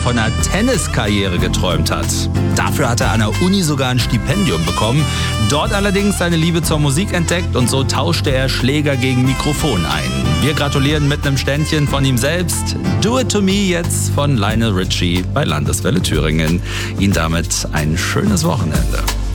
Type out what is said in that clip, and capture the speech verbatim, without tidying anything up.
von einer Tenniskarriere geträumt hat. Dafür hat er an der Uni sogar ein Stipendium bekommen, dort allerdings seine Liebe zur Musik entdeckt und so tauschte er Schläger gegen Mikrofon ein. Wir gratulieren mit einem Ständchen von ihm selbst. Do It To Me jetzt von Lionel Richie bei Landeswelle Thüringen. Ihnen damit ein schönes Wochenende.